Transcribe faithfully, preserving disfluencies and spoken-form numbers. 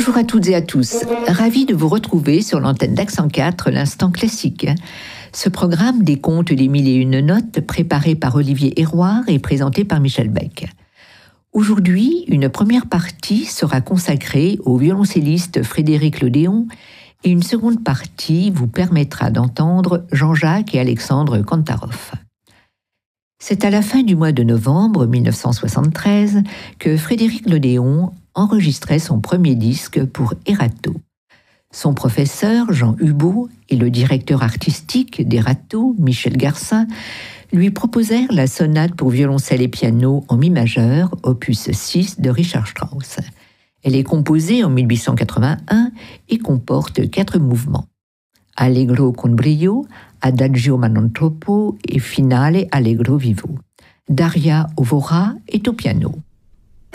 Bonjour à toutes et à tous, ravi de vous retrouver sur l'antenne d'Accent quatre, l'instant classique. Ce programme des contes des mille et une notes, préparé par Olivier Héroard et présenté par Michel Beck. Aujourd'hui, une première partie sera consacrée au violoncelliste Frédéric Lodéon et une seconde partie vous permettra d'entendre Jean-Jacques et Alexandre Kantarov. C'est à la fin du mois de novembre mille neuf cent soixante-treize que Frédéric Lodéon enregistrait son premier disque pour Erato. Son professeur, Jean Hubaut, et le directeur artistique d'Erato, Michel Garcin, lui proposèrent la sonate pour violoncelle et piano en mi majeur, opus six de Richard Strauss. Elle est composée en mille huit cent quatre-vingt-un et comporte quatre mouvements. Allegro con brio, Adagio ma non troppo et Finale allegro vivo. Daria Ovora est au piano.